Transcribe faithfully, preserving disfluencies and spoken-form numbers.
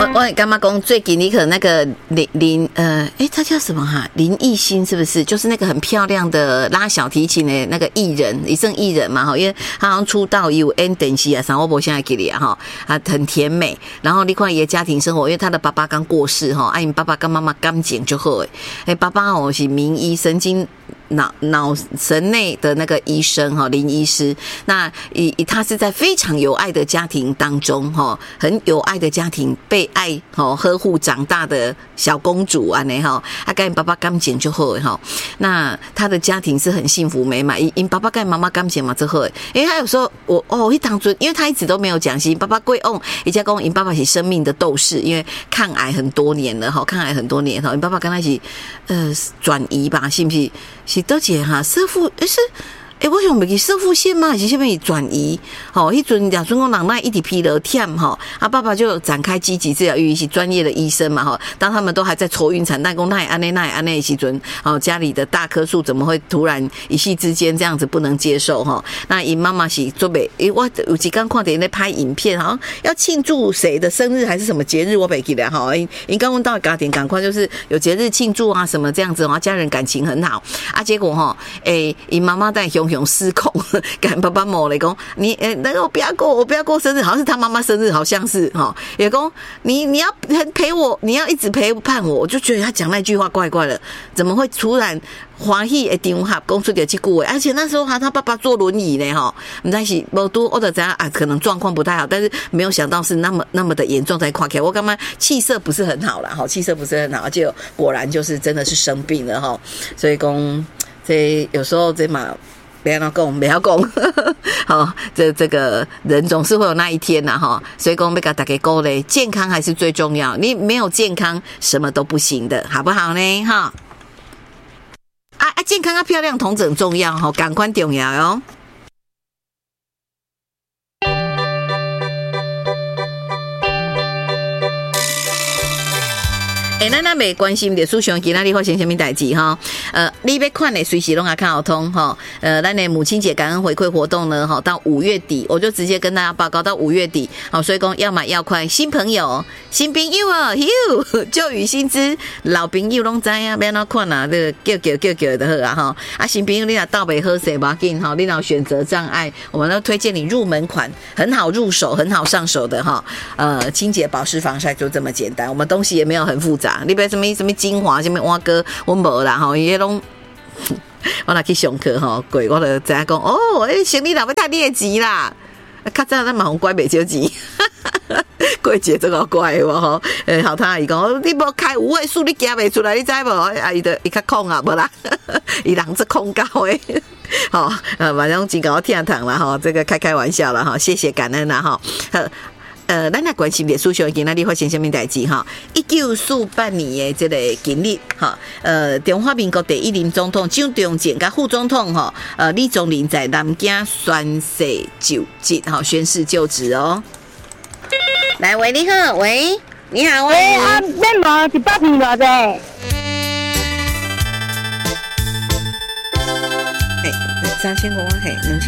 我干妈公最近你可那个林林呃，哎、欸，他叫什么哈？林艺欣是不是？就是那个很漂亮的拉小提琴的那个艺人，一生艺人嘛哈，因为他好像出道有 N 等级啊，啥我不现在给你啊哈，啊很甜美。然后你看也家庭生活，因为他的爸爸刚过世哈，哎、啊，爸爸跟妈妈刚剪就好哎，哎，爸爸哦是名医，神经。脑脑神内的那个医生哈，林医师，那以他是在非常有爱的家庭当中哈，很有爱的家庭被爱哈呵护长大的小公主啊，呢哈，他跟爸爸感情就好哈，那他的家庭是很幸福美满，因爸爸跟妈妈感情嘛就好，因为他有时候我哦一当初，因为他一直都没有讲是爸爸贵哦，人家讲因爸爸是生命的斗士，因为抗癌很多年了哈，抗癌很多年哈，因爸爸跟他一起呃转移吧，是不是？是多姐哈，射腹诶是诶、欸，我想袂记射腹线吗？还是下面转移？吼，迄阵两孙公人那一直疲劳忝吼，啊，爸爸就展开积极治疗，因为是专业的医生嘛吼。当他们都还在愁云惨淡，讲那也安内那也安内的时阵，哦，家里的大棵树怎么会突然一夕之间这样子不能接受哈？那因妈妈是做袂，诶，我有几刚看到在拍影片，好像要庆祝谁的生日还是什么节日，我袂记得哈。因因刚问到家庭赶快就是有节日庆祝啊什么这样子，然后家人感情很好啊，结果哈，诶，因妈妈在熊熊失控，跟爸爸某来讲，你诶，那个我不要过，我不要过生日，好像是他妈妈生日，好像是哈，也讲你你要陪我，你要一直陪伴我，我就觉得他讲那句话怪怪的，怎么会突然欢喜的场合讲出这句话？而且那时候哈，他爸爸坐轮椅呢哈，不但是无多或者怎样啊，可能状况不太好，但是没有想到是那么那么的严重才看起来，我感觉气色不是很好啦，哈，气色不是很好，而且果然就是真的是生病了哈，所以讲这有时候这嘛。不要讲，不要讲，好，这这个人总是会有那一天呐，哈，所以讲要给大家讲嘞，健康还是最重要，你没有健康，什么都不行的，好不好呢？哈，啊啊，健康啊，漂亮同等重要，哈，感官重要哟。诶、欸，咱咱袂关心历史上今仔日发生什么代志哈？呃，你要看的随时拢啊看好通哈。呃，咱的母亲节感恩回馈活动呢，哈，到五月底，我就直接跟大家报告到五月底。好，所以讲要买要快，新朋友、新朋友啊，哟，旧与新知，老朋友拢知啊，要哪看啊？这个叫叫叫叫的好啊哈。啊，新朋友你若倒袂好势无紧哈，你若选择障碍，我们都推荐你入门款，很好入手，很好上手的哈。呃，清洁、保湿、防晒就这么简单，我们东西也没有很复杂。你别什么什么精华，什么蛙哥，我无啦吼，伊迄种，我若去上课吼，过我就知影讲哦，诶，生理若要趁你的钱啦，较早咱嘛互拐袂少钱，过节这个怪无吼，诶，好他伊讲，你无开五位数，你行袂出来，你知无？啊，伊就伊较空啊，无啦，伊人是空高诶。好，呃，反正真搞天堂啦哈，这个开开玩笑啦哈，谢谢感恩啦哈。呃，咱来关心历史上今仔日发生什么代志哈？一九四八年的这个今日哈，呃，中华民国第一任总统蒋中正甲副总统哈，呃，李宗仁在南京宣誓就职哈，宣誓就职哦。来，喂，你好，喂，你好， 喂，啊，面膜一百片偌济？ 哎，三千多万嘿，两千。